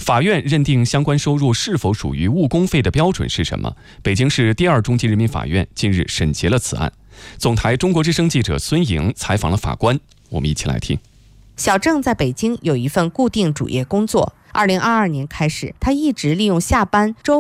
法院认定相关收入是否属于误工费的标准是什么？北京市第二中级人民法院近日审结了此案。总台中国之声记者孙莹采访了法官，我们一起来听。 小郑在北京有一份固定主业工作。2022年开始，他一直利用下班、周